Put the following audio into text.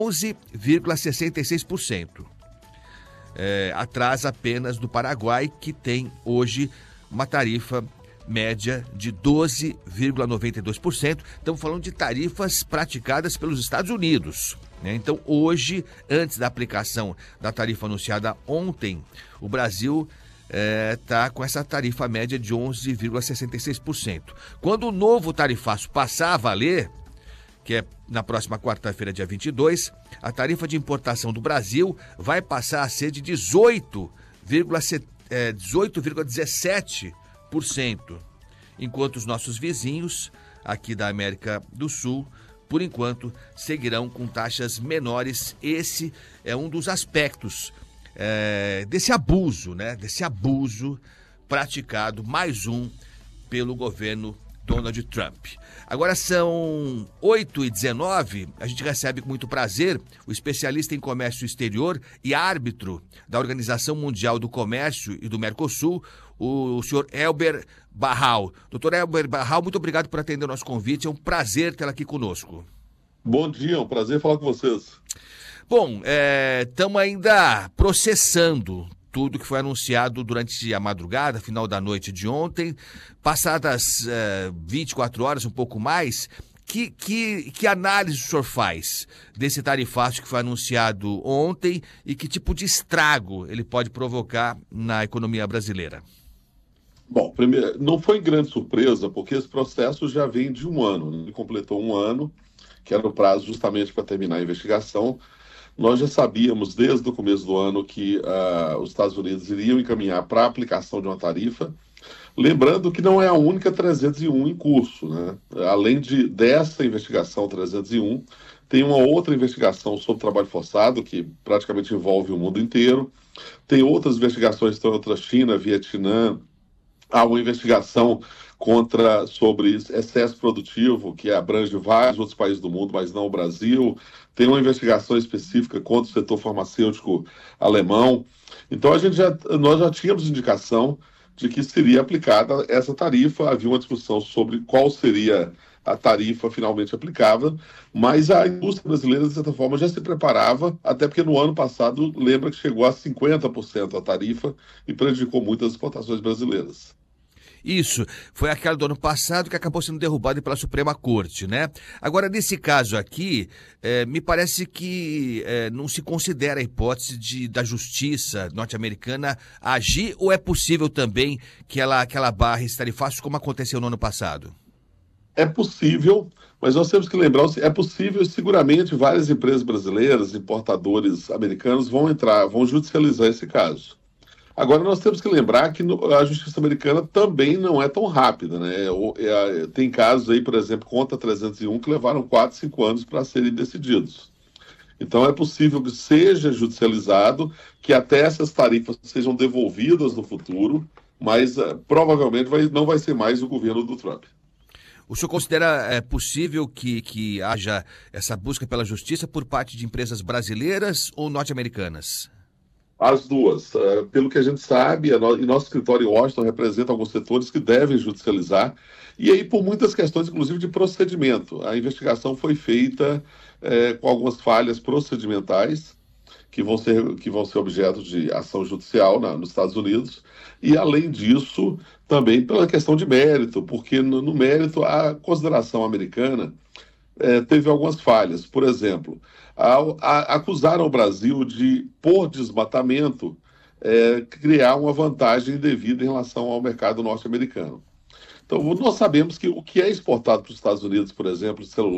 11,66%. Atrás apenas do Paraguai, que tem hoje uma tarifa média de 12,92%. Estamos falando de tarifas praticadas pelos Estados Unidos, né? Então, hoje, antes da aplicação da tarifa anunciada ontem, o Brasil está com essa tarifa média de 11,66%. Quando o novo tarifaço passar a valer, que é na próxima quarta-feira, dia 22, a tarifa de importação do Brasil vai passar a ser de 18,17%, enquanto os nossos vizinhos aqui da América do Sul, por enquanto, seguirão com taxas menores. Esse é um dos aspectos desse abuso, né? Desse abuso praticado, mais um, pelo governo Donald Trump. Agora são 8h19, a gente recebe com muito prazer o especialista em comércio exterior e árbitro da Organização Mundial do Comércio e do Mercosul, o senhor Elber Barral. Doutor Elber Barral, muito obrigado por atender o nosso convite, é um prazer tê-lo aqui conosco. Bom dia, é um prazer falar com vocês. Bom, estamos ainda processando tudo que foi anunciado durante a madrugada, final da noite de ontem. Passadas 24 horas, um pouco mais, que análise o senhor faz desse tarifaço que foi anunciado ontem e que tipo de estrago ele pode provocar na economia brasileira? Bom, primeiro, não foi grande surpresa, porque esse processo já vem de um ano, né? Ele completou um ano, que era o prazo justamente para terminar a investigação. Nós já sabíamos desde o começo do ano que os Estados Unidos iriam encaminhar para a aplicação de uma tarifa, lembrando que não é a única 301 em curso, né? Além dessa investigação 301, tem uma outra investigação sobre trabalho forçado, que praticamente envolve o mundo inteiro, tem outras investigações contra China, Vietnã, há uma investigação sobre excesso produtivo, que abrange vários outros países do mundo, mas não o Brasil. Tem uma investigação específica contra o setor farmacêutico alemão. Então, nós já tínhamos indicação de que seria aplicada essa tarifa. Havia uma discussão sobre qual seria a tarifa finalmente aplicável, mas a indústria brasileira, de certa forma, já se preparava, até porque no ano passado, lembra que chegou a 50% a tarifa e prejudicou muitas exportações brasileiras. Isso, foi aquela do ano passado que acabou sendo derrubada pela Suprema Corte, né? Agora, nesse caso aqui, me parece que não se considera a hipótese da justiça norte-americana agir, ou é possível também que ela barre esse tarifaço, como aconteceu no ano passado? É possível, mas nós temos que lembrar, é possível, seguramente várias empresas brasileiras, importadores americanos vão judicializar esse caso. Agora, nós temos que lembrar que a justiça americana também não é tão rápida, né? Tem casos aí, por exemplo, contra 301, que levaram 4, 5 anos para serem decididos. Então, é possível que seja judicializado, que até essas tarifas sejam devolvidas no futuro, mas provavelmente não vai ser mais o governo do Trump. O senhor considera possível que haja essa busca pela justiça por parte de empresas brasileiras ou norte-americanas? As duas. Pelo que a gente sabe, e nosso escritório em Washington representa alguns setores que devem judicializar, e aí por muitas questões, inclusive, de procedimento. A investigação foi feita com algumas falhas procedimentais, que vão ser objeto de ação judicial nos Estados Unidos, e além disso, também pela questão de mérito, porque no mérito a consideração americana teve algumas falhas. Por exemplo, acusaram o Brasil de, por desmatamento, criar uma vantagem indevida em relação ao mercado norte-americano. Então, nós sabemos que o que é exportado para os Estados Unidos, por exemplo, celulose,